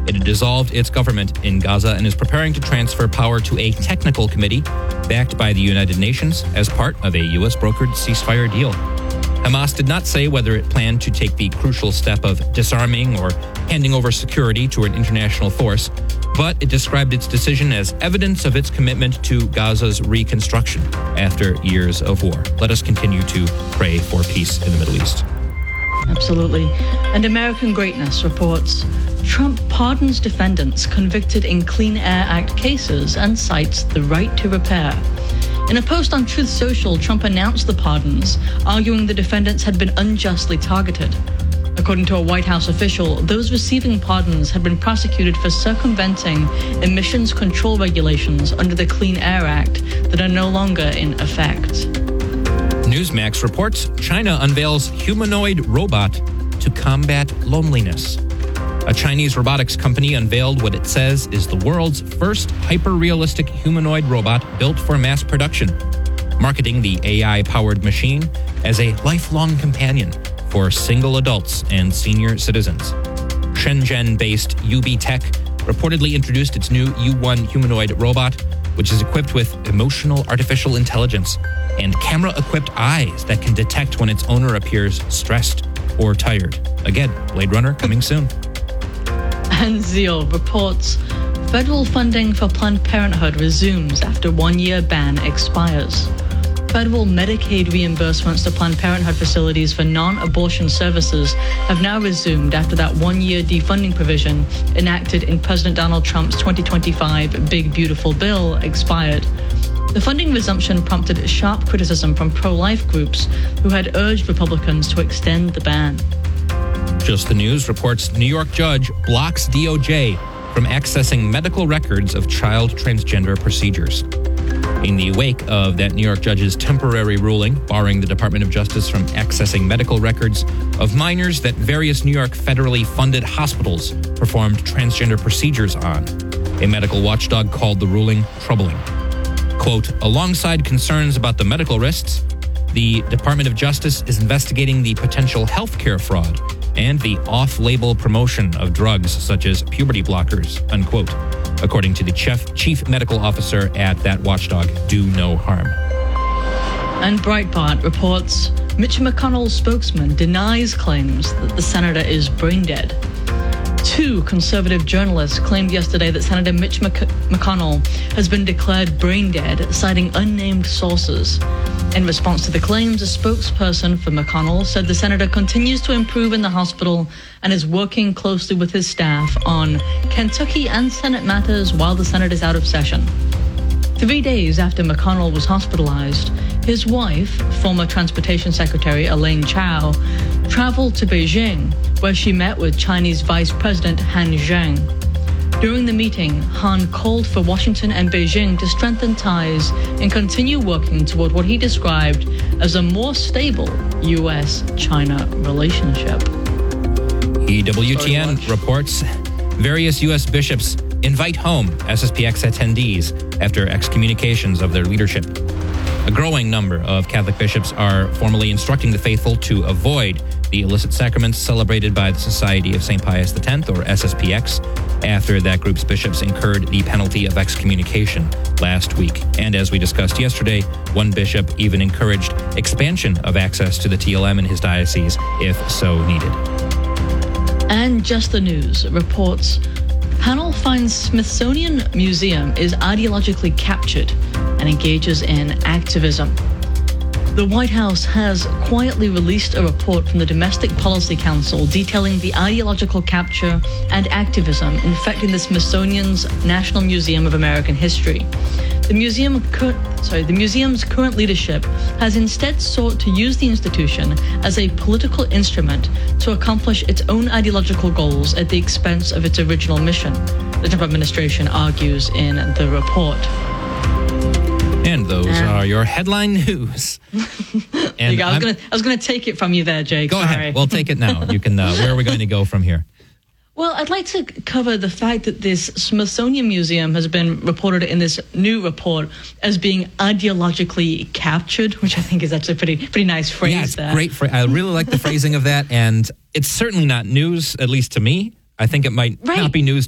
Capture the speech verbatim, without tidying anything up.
It had dissolved its government in Gaza and is preparing to transfer power to a technical committee backed by the United Nations as part of a U S brokered ceasefire deal. Hamas did not say whether it planned to take the crucial step of disarming or handing over security to an international force, but it described its decision as evidence of its commitment to Gaza's reconstruction after years of war. Let us continue to pray for peace in the Middle East. Absolutely. And American Greatness reports Trump pardons defendants convicted in Clean Air Act cases and cites the right to repair. In a post on Truth Social, Trump announced the pardons, arguing the defendants had been unjustly targeted. According to a White House official, those receiving pardons had been prosecuted for circumventing emissions control regulations under the Clean Air Act that are no longer in effect. Newsmax reports China unveils humanoid robot to combat loneliness. A Chinese robotics company unveiled what it says is the world's first hyper-realistic humanoid robot built for mass production, marketing the A I-powered machine as a lifelong companion for single adults and senior citizens. Shenzhen-based U B Tech reportedly introduced its new U one humanoid robot, which is equipped with emotional artificial intelligence and camera-equipped eyes that can detect when its owner appears stressed or tired. Again, Blade Runner coming soon. And Zeal reports federal funding for Planned Parenthood resumes after one-year ban expires. Federal Medicaid reimbursements to Planned Parenthood facilities for non-abortion services have now resumed after that one-year defunding provision enacted in President Donald Trump's twenty twenty-five Big Beautiful Bill expired. The funding resumption prompted sharp criticism from pro-life groups who had urged Republicans to extend the ban. Just the News reports New York judge blocks D O J from accessing medical records of child transgender procedures. In the wake of that New York judge's temporary ruling barring the Department of Justice from accessing medical records of minors that various New York federally funded hospitals performed transgender procedures on, a medical watchdog called the ruling troubling. Quote, alongside concerns about the medical risks, the Department of Justice is investigating the potential healthcare fraud and the off-label promotion of drugs such as puberty blockers, unquote, according to the chief, chief medical officer at that watchdog, Do No Harm. And Breitbart reports Mitch McConnell's spokesman denies claims that the senator is brain dead. Two conservative journalists claimed yesterday that Senator Mitch Mc- McConnell has been declared brain dead, citing unnamed sources. In response to the claims, a spokesperson for McConnell said the senator continues to improve in the hospital and is working closely with his staff on Kentucky and Senate matters while the Senate is out of session. Three days after McConnell was hospitalized, his wife, former Transportation Secretary Elaine Chao, traveled to Beijing, where she met with Chinese Vice President Han Zheng. During the meeting, Han called for Washington and Beijing to strengthen ties and continue working toward what he described as a more stable U S China relationship. E W T N reports various U S bishops invite home S S P X attendees after excommunications of their leadership. A growing number of Catholic bishops are formally instructing the faithful to avoid the illicit sacraments celebrated by the Society of Saint Pius X, or S S P X, after that group's bishops incurred the penalty of excommunication last week. And as we discussed yesterday, one bishop even encouraged expansion of access to the T L M in his diocese if so needed. And Just the News reports panel finds Smithsonian Museum is ideologically captured and engages in activism. The White House has quietly released a report from the Domestic Policy Council detailing the ideological capture and activism infecting the Smithsonian's National Museum of American History. The museum, cur- sorry, the museum's current leadership has instead sought to use the institution as a political instrument to accomplish its own ideological goals at the expense of its original mission, the Trump administration argues in the report. And those um, are your headline news. And you I was going to I was going to take it from you there, Jake. Go Sorry. ahead. We'll take it now. You can. Uh, where are we going to go from here? Well, I'd like to cover the fact that this Smithsonian Museum has been reported in this new report as being ideologically captured, which I think is actually a pretty pretty nice phrase. Yeah, it's there. great. Fra- I really like the phrasing of that, and it's certainly not news, at least to me. I think it might right. not be news